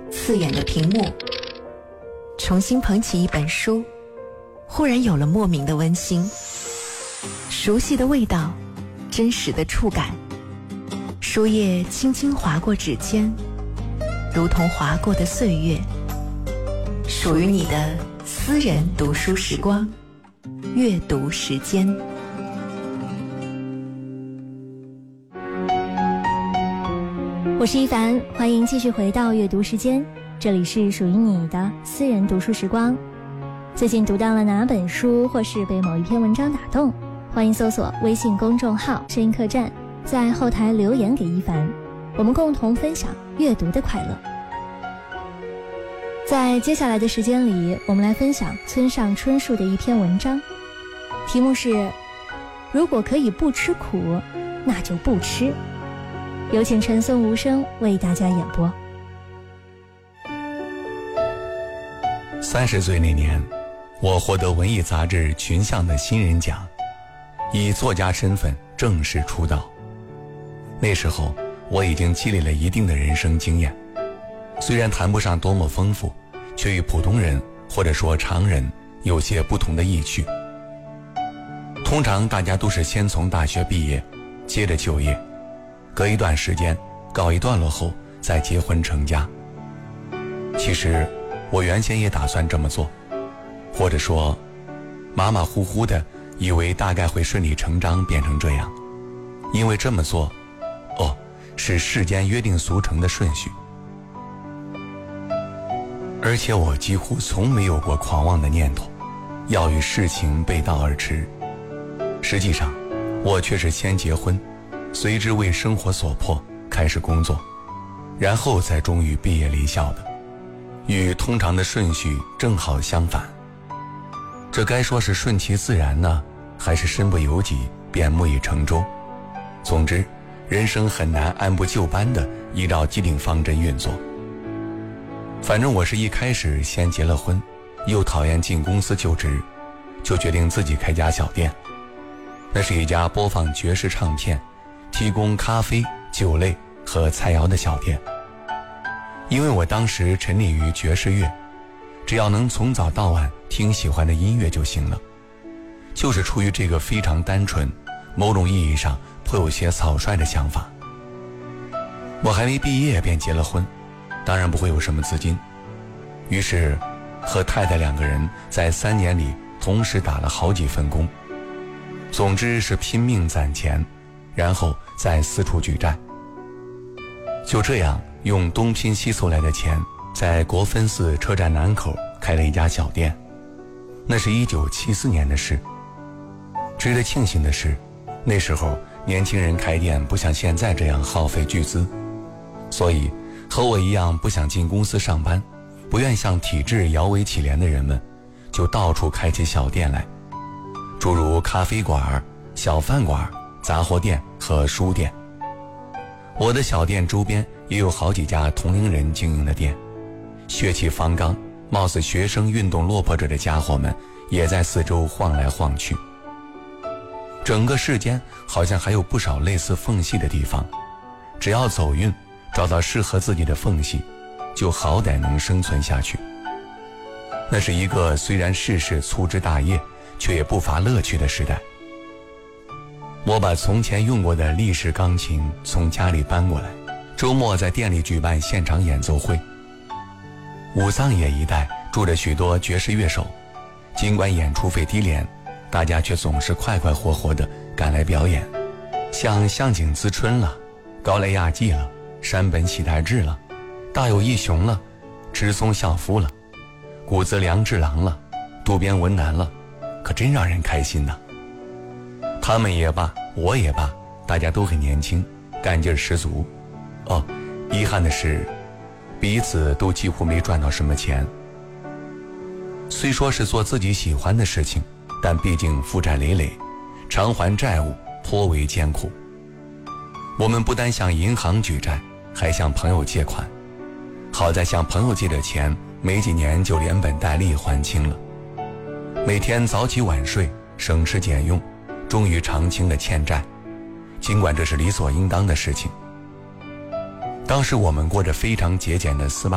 刺眼的屏幕，重新捧起一本书，忽然有了莫名的温馨，熟悉的味道，真实的触感，书页轻轻划过指尖，如同划过的岁月，属于你的私人读书时光，阅读时间。 我是一凡，欢迎继续回到阅读时间，这里是属于你的私人读书时光。最近读到了哪本书，或是被某一篇文章打动，欢迎搜索微信公众号声音客栈，在后台留言给一凡，我们共同分享阅读的快乐。在接下来的时间里，我们来分享村上春树的一篇文章，题目是如果可以不吃苦，那就不吃。有请陈松无声为大家演播。 30岁那年，我获得文艺杂志群像的新人奖，以作家身份正式出道。那时候我已经积累了一定的人生经验，虽然谈不上多么丰富，却与普通人或者说常人有些不同的意趣。通常大家都是先从大学毕业，接着就业，隔一段时间告一段落后再结婚成家。其实我原先也打算这么做，或者说马马虎虎的以为大概会顺理成章变成这样，因为这么做是世间约定俗成的顺序。而且我几乎从没有过狂妄的念头，要与事情背道而驰。实际上我却是先结婚，随之为生活所迫开始工作，然后才终于毕业离校的，与通常的顺序正好相反。这该说是顺其自然呢，还是身不由己便木已成舟？总之人生很难按部就班地依照既定方针运作。反正我是一开始先结了婚，又讨厌进公司就职，就决定自己开家小店。那是一家播放爵士唱片，提供咖啡、酒类和菜肴的小店。因为我当时沉溺于爵士乐，只要能从早到晚听喜欢的音乐就行了。就是出于这个非常单纯，某种意义上颇有些草率的想法。我还没毕业便结了婚，当然不会有什么资金，于是和太太2个人在3年里同时打了好几份工，总之是拼命攒钱，然后再四处举债。就这样用东拼西凑来的钱，在国分寺车站南口开了一家小店。那是1974年的事。值得庆幸的是，那时候年轻人开店不像现在这样耗费巨资，所以和我一样不想进公司上班，不愿向体制摇尾乞怜的人们，就到处开起小店来，诸如咖啡馆、小饭馆、杂货店和书店。我的小店周边也有好几家同龄人经营的店，血气方刚、貌似学生运动落魄者的家伙们也在四周晃来晃去。整个世间好像还有不少类似缝隙的地方，只要走运，找到适合自己的缝隙，就好歹能生存下去。那是一个虽然世事粗枝大叶，却也不乏乐趣的时代。我把从前用过的立式钢琴从家里搬过来，周末在店里举办现场演奏会。武藏野一带住着许多爵士乐手，尽管演出费低廉，大家却总是快快活活地赶来表演，像向井滋春了，高濑亚纪了，山本喜太志了，大友义雄了，池松孝夫了，谷泽良治郎了，渡边文男了，可真让人开心呐。他们也罢，我也罢，大家都很年轻，干劲十足。遗憾的是彼此都几乎没赚到什么钱。虽说是做自己喜欢的事情，但毕竟负债累累，偿还债务颇为艰苦。我们不单向银行举债，还向朋友借款，好在向朋友借的钱没几年就连本带利还清了。每天早起晚睡，省吃俭用，终于偿清了欠债，尽管这是理所应当的事情。当时我们过着非常节俭的